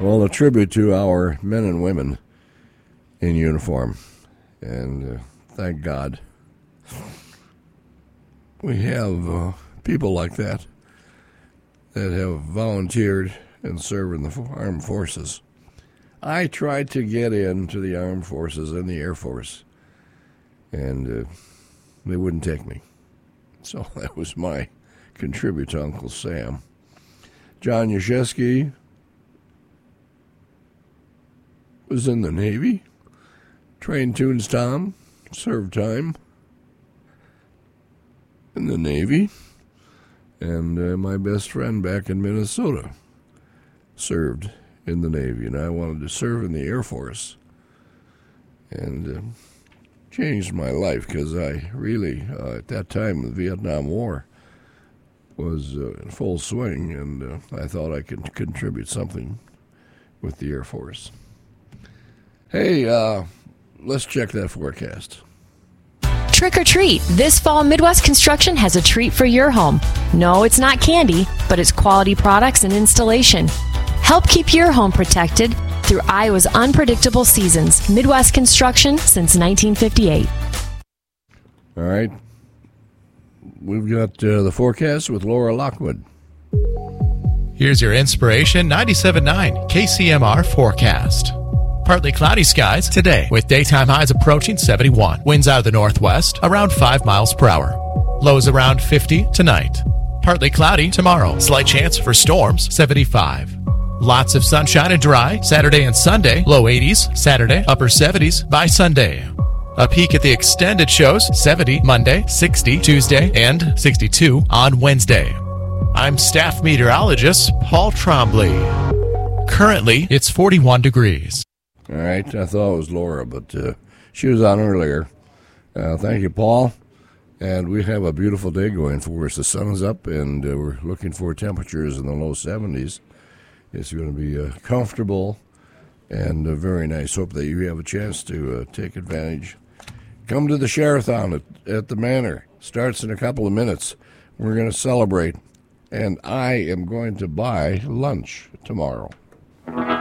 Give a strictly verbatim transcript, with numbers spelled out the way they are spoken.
Well, a tribute to our men and women in uniform. And uh, thank God we have uh, people like that that have volunteered and served in the armed forces. I tried to get into the armed forces and the Air Force, and uh, they wouldn't take me. So that was my contribute to Uncle Sam. John Yashesky was in the Navy. Train Tunes Tom served time in the Navy. And uh, my best friend back in Minnesota served in the Navy. And I wanted to serve in the Air Force. And uh, changed my life because I really, uh, at that time, the Vietnam War was uh, in full swing. And uh, I thought I could contribute something with the Air Force. Hey, uh, let's check that forecast. Trick or treat. This fall, Midwest Construction has a treat for your home. No, it's not candy, but it's quality products and installation. Help keep your home protected through Iowa's unpredictable seasons. Midwest Construction since nineteen fifty-eight. All right. We've got uh, the forecast with Laura Lockwood. Here's your Inspiration ninety-seven point nine K C M R forecast. Partly cloudy skies today with daytime highs approaching seventy-one. Winds out of the northwest around five miles per hour. Lows around fifty tonight. Partly cloudy tomorrow. Slight chance for storms, seventy-five. Lots of sunshine and dry Saturday and Sunday. Low eighties Saturday, upper seventies by Sunday. A peek at the extended shows, seventy Monday, sixty Tuesday, and sixty-two on Wednesday. I'm staff meteorologist Paul Trombley. Currently, it's forty-one degrees. All right, I thought it was Laura, but uh, she was on earlier. Uh, thank you, Paul. And we have a beautiful day going for us. The sun is up, and uh, we're looking for temperatures in the low seventies. It's going to be uh, comfortable and uh, very nice. Hope that you have a chance to uh, take advantage. Come to the Share-a-thon at, at the Manor. Starts in a couple of minutes. We're going to celebrate, and I am going to buy lunch tomorrow.